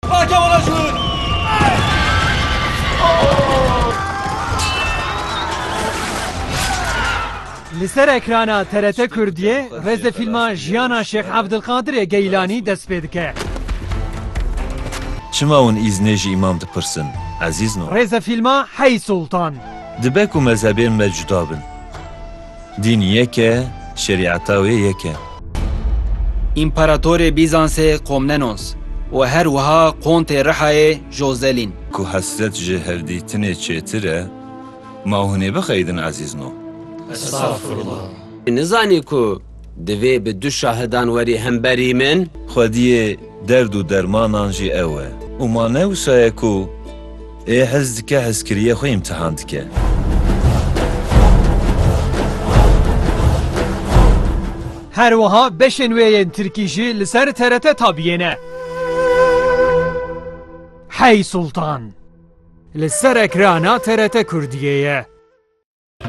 Li ser ekrana TRT Kurdiyê rêzefîlma jiyana Şêx Ebdilqadirê Geylanî dest pê dike. Çima hûn îznê jî îmam dipirsin, ezîz no? Rêzefîlma Hey Sultan. Dibe ku mezhebên me cuda bin. Dîn yek e, şerîeta wê yek e. İmparatorê Bîzansê Komnenos û her wiha Kontê Rihayê Jozelîn. Ku hesret ji hevdîtinê çêtir e, ma hûnê bixeydin ezîz no. Estağfurullah. Nizanî ku divê bi du şahidan werî hemberî min? Xwediyê derd û dermanan jî ew e. û ma newsaye ku ê hez dike hezkiriyê xwe îmtihan dike. Her wiha beşên wê yên Tirkî jî li ser TRT tabiyêne. Hey Sultan. Li ser ekrana TRT Kurdiyê ye.